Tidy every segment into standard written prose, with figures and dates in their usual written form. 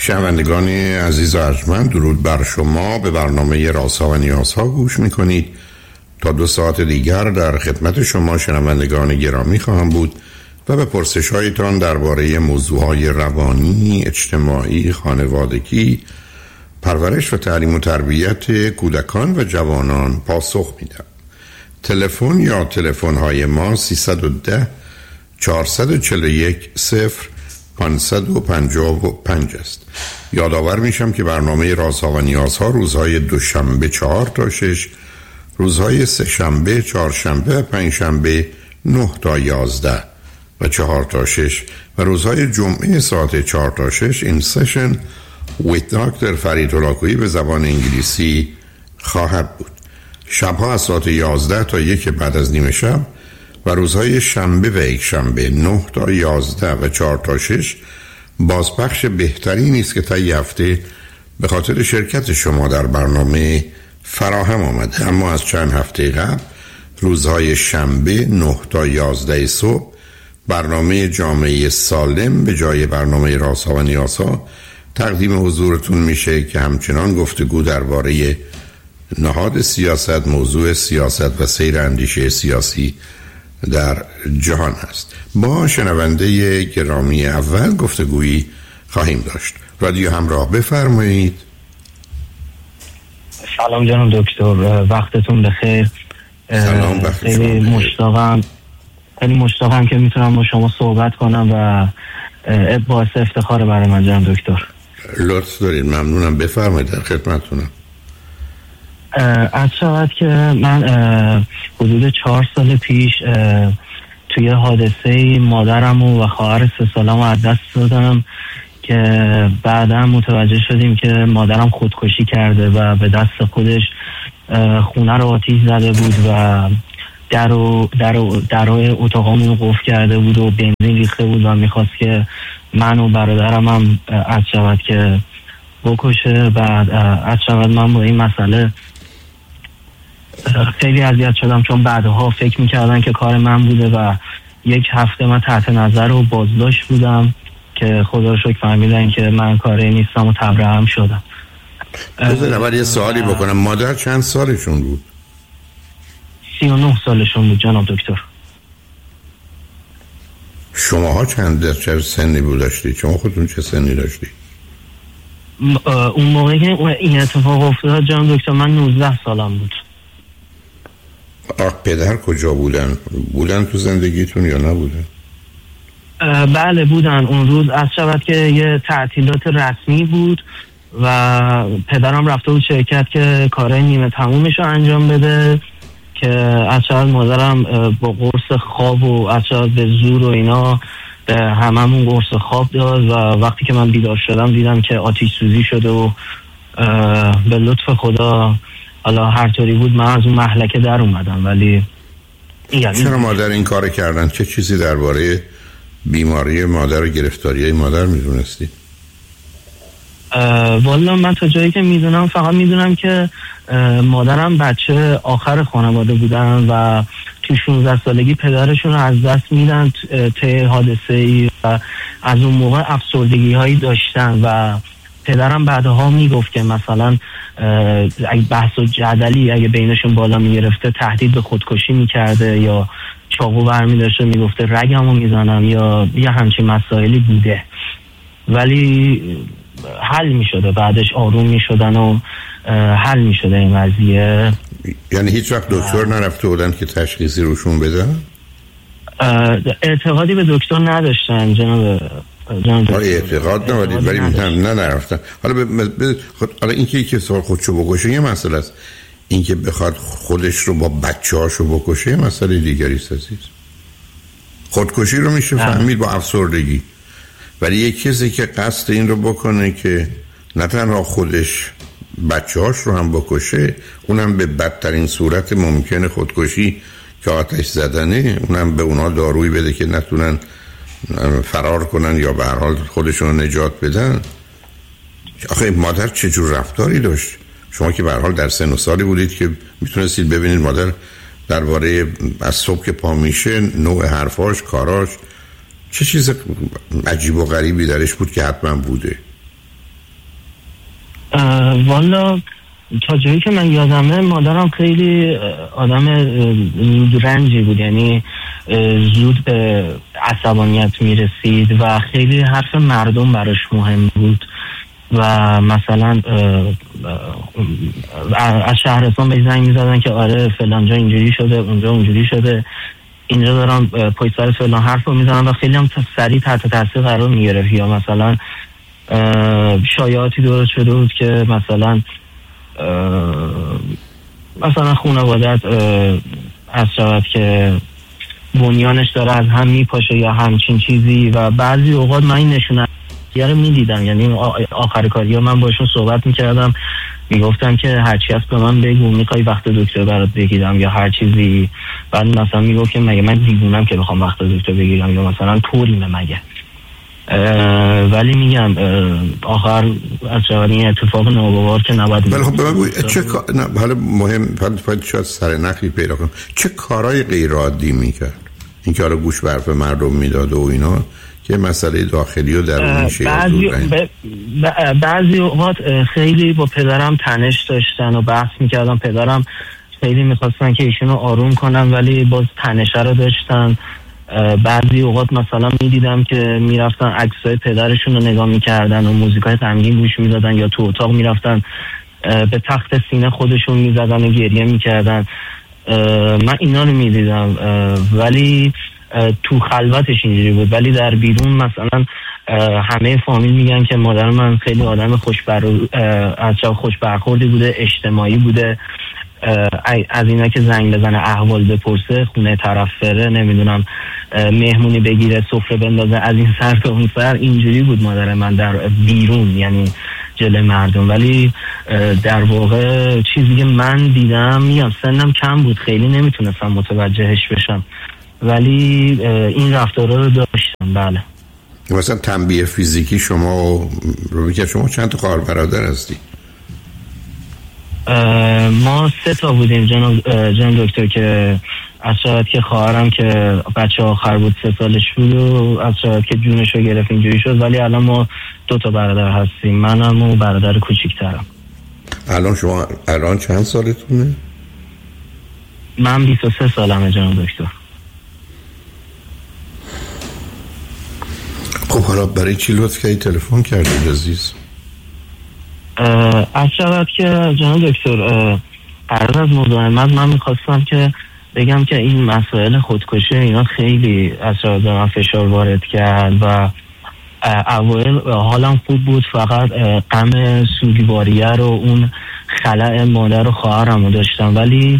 شنوندگان عزیز و ارجمند، درود بر شما. به برنامه رازها و نیازها گوش میکنید. تا 2 ساعت دیگر در خدمت شما شنوندگان گرامی خواهم بود و به پرسش هایتان درباره موضوعهای روانی، اجتماعی، خانوادگی، پرورش و تعلیم و تربیت کودکان و جوانان پاسخ میدم. تلفن یا تلفن‌های ما 310 441 0555 است. یادآور میشم که برنامه رازها و نیازها روزهای دوشنبه 4 تا 6، روزهای سه‌شنبه، چهارشنبه و پنجشنبه 9 تا 11 و 4 تا 6 و روزهای جمعه ساعت 4 تا 6 این سشن with دکتر فرید هلاکویی به زبان انگلیسی خواهد بود. شبها از ساعت 11 تا 1 بعد از نیمه شب و روزهای شنبه و یکشنبه 9 تا 11 و 4 تا 6 بازپخش بهتری نیست که طی هفته به خاطر شرکت شما در برنامه فراهم آمده. اما از چند هفته قبل روزهای شنبه 9 تا 11 صبح برنامه جامعه سالم به جای برنامه رازها و نیازها تقدیم حضورتون میشه که همچنان گفتگو درباره نهاد سیاست، موضوع سیاست و سیر اندیشه سیاسی در جهان است. با شنونده گرامی اول گفتگویی خواهیم داشت. رادیو همراه، بفرمایید. سلام جناب دکتر، وقتتون بخیر. سلام، خیلی مشتاقم که میتونم با شما صحبت کنم و باعث افتخار برای من جناب دکتر. لطف دارید، ممنونم، بفرمایید، در خدمتتونم. از شود که من حدود 4 سال پیش توی حادثه مادرم و خواهر 3 سالم از دست دادم که بعدا متوجه شدیم که مادرم خودکشی کرده و به دست خودش خونه رو آتیش زده بود و درهای اتاقامون رو قفل کرده بود و بنزین ریخته بود و میخواست که من و برادرم هم از شود که بکشه. بعد از شود من با این مسئله خیلی اذیت شدم، چون بعدها فکر میکردن که کار من بوده و 1 هفته من تحت نظر و بازداشت بودم که خدا رو شکر فهمیدن که من کاری نیستم و تبرئه شدم. بذار اول یه سوالی بکنم، مادر چند سالشون بود؟ 39 سالشون بود جناب دکتر. شماها چه سنی بود داشتید؟ شما خودتون چه سنی داشتید؟ اون موقعی که این اتفاق افتاد جناب دکتر من 19 سالم بود. پدر کجا بودن؟ بودن تو زندگیتون یا نبودن؟ بله بودن. اون روز از شود که یه تعطیلات رسمی بود و پدرم رفته بود شرکت که کارهای نیمه تمومش رو انجام بده که از شود مادرم با قرص خواب و از شود به زور و اینا به هممون قرص خواب داد و وقتی که من بیدار شدم دیدم که آتش سوزی شده و به لطف خدا حالا هر طوری بود من از اون مهلکه در اومدم. ولی چرا مادر این کار کردن؟ چه چیزی درباره بیماری مادر و گرفتاری مادر میدونستی؟ والا من تا جایی که میدونم فقط میدونم که مادرم بچه آخر خانواده بودن و تو 16 سالگی پدرشون رو از دست میدن طی حادثه‌ای و از اون موقع افسردگی هایی داشتن و پدرم بعدها میگفت که مثلا اگه بحث و جدلی اگه بینشون بالا میگرفته تهدید به خودکشی میکرده یا چاقو برمیداشته میگفته رگمو میزنم یا یه همچین مسائلی بوده، ولی حل میشده بعدش آروم میشدن و حل میشده این قضیه. یعنی هیچ وقت دکتر نرفته بودن که تشخیصی روشون بدن؟ اعتقادی به دکتر نداشتن جناب اعتقاد ندارید ولی نرفتن. حالا اینکه یکی سال خودشو بکشه یه مسئله است، اینکه بخواد خودش رو با بچه‌هاشو بکشه یه مسئله دیگری است عزیز. خودکشی رو میشه فهمید با افسردگی، ولی یک کسی که قصد این رو بکنه که نه تنها خودش بچه‌هاش رو هم بکشه، اونم به بدترین صورت ممکن خودکشی که آتش زدنه، اونم به اونا دارویی بده که نتونن فرار کنن یا به هر حال خودشون نجات بدن. آخه مادر چه جور رفتاری داشت؟ شما که به هر حال در سن و سالی بودید که میتونستید ببینید مادر درباره از صبح که پا میشه نوع حرفاش، کاراش، چه چیز عجیب و غریبی درش بود که حتما بوده. والا تا جایی که من یادمه مادرم خیلی آدم رنجی بود، یعنی زود به عصبانیت میرسید و خیلی حرف مردم براش مهم بود و مثلا از شهرستان به زنگ میزدن که آره فلان جا اینجوری شده، اونجا اونجوری شده، اینجا دارم پشت سر فلان حرف رو میزنن و خیلی هم سریع تحت تاثیر قرار میگرفت. یا مثلا شایعاتی درست شده بود که مثلا خانواده‌ات از شود که بنیانش داره از هم میپاشه یا همچین چیزی و بعضی اوقات من این نشونه رو میدیدم، یعنی آخر کاری ها من باشون صحبت میکردم، میگفتم که هرچی هست به من بگو، میخوای وقت دکتر برات بگیرم یا هر چیزی، بعد مثلا میگفت که مگه من دیوونم که بخوام وقت دکتر بگیرم یا مثلا طوریمه مگه. ولی میگم آخر از شاید این اتفاق ناگوار که نباید ولی خب بگوی چه حالا مهم باید شاید سر نخی پیدا کنم چه کارهای غیر عادی میکرد؟ این که حالا گوش به حرف مردم میداد و اینا که مسئله داخلی و درونی بعضی اوقات خیلی با پدرم تنش داشتن و بحث میکردن، پدرم خیلی میخواستن که ایشونو آروم کنن ولی باز تنشه رو داشتن. بعضی اوقات مثلا میدیدم که میرفتن عکسای پدرشون رو نگاه میکردن و موزیکای غمگین گوش میدادن یا تو اتاق میرفتن به تخت سینه خودشون میزدن و گریه میکردن. من اینا رو میدیدم ولی تو خلوتش اینجوری بود، ولی در بیرون مثلا همه فامیل میگن که مادر من خیلی آدم خوش برخوردی بوده، اجتماعی بوده، از اینا که زنگ بزنه احوال بپرسه، خونه طرف بره، نمیدونم مهمونی بگیره، سفره بندازه، از این سر تا اون سر، اینجوری بود مادر من در بیرون، یعنی جلوی مردم. ولی در واقع چیزی که من دیدم، میگم سنم کم بود، خیلی نمیتونستم متوجهش بشم، ولی این رفتارا رو داشتم. بله. مثلا تنبیه فیزیکی شما رو که شما چند تا خواهر برادر هستی؟ ما 3 تا بودیم جناب دکتر، که از شاید که خواهرم که بچه آخر بود 3 سالش بود و از شاید که جونش رو گرفت اینجوری شد، ولی الان ما 2 تا برادر هستیم، منم و برادر کوچیک‌ترم. الان چند سالتونه؟ من 23 سالمه جناب دکتر. خب حالا برای چی لطف کردی تلفن کردی عزیز؟ از شود که جناب دکتر قرار از مزاحمت من میخواستم که بگم که این مسائل خودکشی اینا خیلی از شود من فشار وارد کرد و اوایل حالم خوب بود، فقط غم سوگواریه رو، اون خلأ مادر و خواهرم رو داشتم. ولی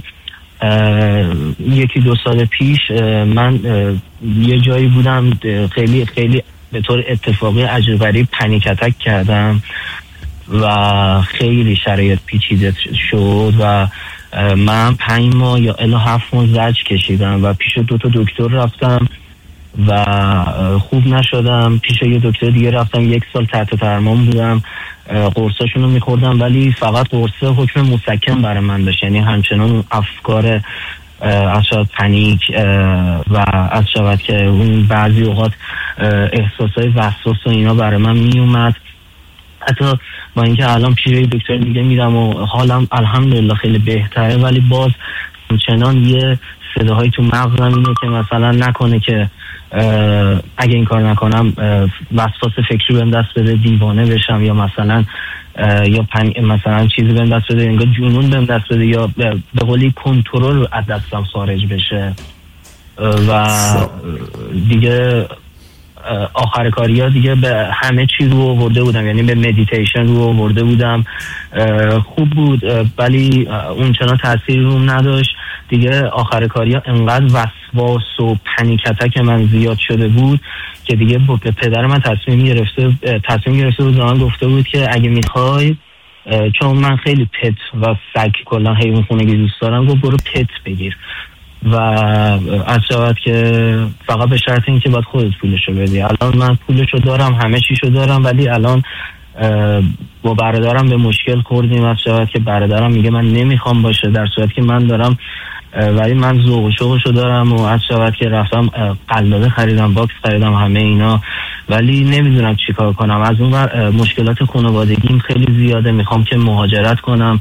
1-2 سال پیش من یه جایی بودم، خیلی خیلی به طور اتفاقی عجیب غریب پنیک اتک کردم و خیلی شرایط پیچیده شد و من 5 ماه یا الی 7 ماه زجر کشیدم و پیش 2 تا دکتر رفتم و خوب نشدم. پیش یه دکتر دیگه رفتم، 1 سال تحت درمان بودم، قرصاشون رو میخوردم ولی فقط قرصه حکم مسکن برای من داشت، یعنی همچنان افکار از شاید پنیک و از شاید که اون بعضی اوقات احساسای وسواس و اینا برای من میومد. حتی با اینکه الان پیش دکتر دیگه میرم و حالم الحمدلله خیلی بهتره، ولی باز همچنان یه صداهایی تو مغزم اینه که مثلا نکنه که اگه این کار نکنم وسواس فکری بهم دست بده، دیوانه بشم، یا مثلا مثلا چیزی بهم دست بده، انگار جنون بهم دست بده، یا به قولی کنترل از دستم خارج بشه. و دیگه آخر کاری ها دیگه به همه چیز رو آورده بودم، یعنی به مدیتیشن رو آورده بودم، خوب بود ولی اون چنان تأثیری روم نداشت دیگه. آخر کاری ها انقدر وسواس و پنیک اتک من زیاد شده بود که دیگه به پدر من تصمیم گرفته بود، من گفته بود که اگه میخوای، چون من خیلی پت و سگ کلا حیوان خونگی دوست دارم، گفت برو پت بگیر و از شود که فقط به شرط این که باید خودت پولشو بدی. الان من پولشو دارم، همه چیشو دارم، ولی الان با برادرم به مشکل خوردیم از شود که برادرم میگه من نمیخوام باشه، در صورت که من دارم ولی من ذوق و شوقشو دارم و از شود که رفتم قلاده خریدم، باکس خریدم، همه اینا، ولی نمیدونم چی کار کنم. از اون مشکلات خانوادگیم خیلی زیاده، میخوام که مهاجرت کنم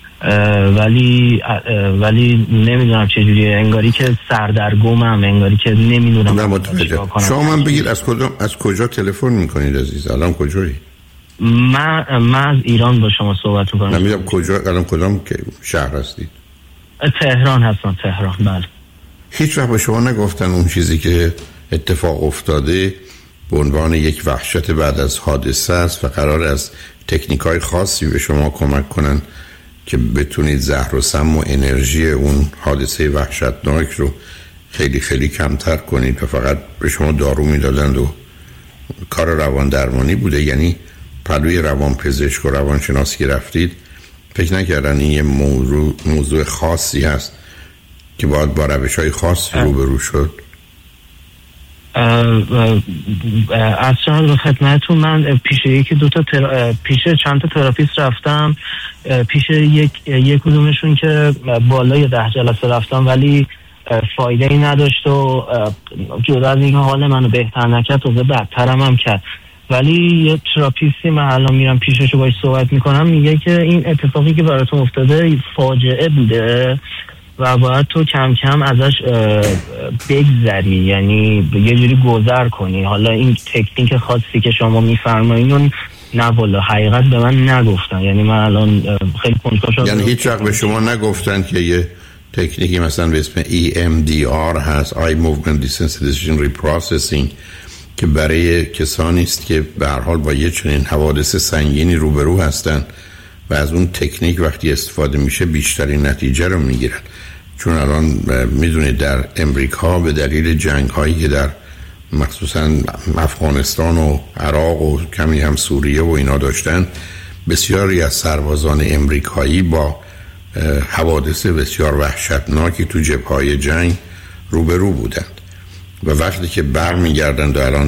ولی نمیدونم چجوریه، انگاری که سردرگمم، انگاری که نمیدونم چیکار کنم. شما من بگید از کجا تلفن میکنید عزیز؟ الان کجایی؟ من از ایران با شما صحبت میکنم. نمیدونم کجا، الان کدام شهر هستید؟ تهران هستم. تهران. بله. هیچ وقت به شما نگفتن اون چیزی که اتفاق افتاده به عنوان یک وحشت بعد از حادثه است و قرار از تکنیک‌های خاصی به شما کمک کنن که بتونید زهر و سم و انرژی اون حادثه وحشتناک رو خیلی خیلی کمتر کنید و فقط به شما دارو میدادند و کار روان درمانی بوده؟ یعنی پلوی روان پزشک و روانشناس که رفتید فکر نکردن این یه موضوع خاصی هست که باید با روش‌های خاصی روبرو شد؟ از شما خدمتتون من پیش چند تا تراپیست رفتم، پیش یک کدومشون که بالای 10 جلسه رفتم ولی فایده ای نداشت و جدا از اینکه حال منو بهتر نکرد تازه بدترم هم کرد. ولی یه تراپیستی من الان میرم پیشش و باهاش صحبت میکنم، میگه که این اتفاقی که براتون افتاده فاجعه بوده و باید تو کم کم ازش بگذری، یعنی یه جوری گذر کنی. حالا این تکنیک خاصی که شما میفرمایین اون نه والا حقیقت به من نگفتن، یعنی من الان خیلی کنجکاو شدم. یعنی هیچ وقت به شما نگفتن که یه تکنیکی مثلا به اسم EMDR هست، Eye Movement Desensitization Reprocessing، که برای کسانی است که به هر حال با یه چنین حوادث سنگینی روبرو هستن و از اون تکنیک وقتی استفاده میشه بیشترین نتیجه رو میگیرن؟ چون الان میدونید در امریکا به دلیل جنگ هایی که در مخصوصا افغانستان و عراق و کمی هم سوریه و اینا داشتن، بسیاری از سربازان امریکایی با حوادث بسیار وحشتناکی تو جبهه‌های جنگ روبرو بودند و وقتی که برمیگردند و الان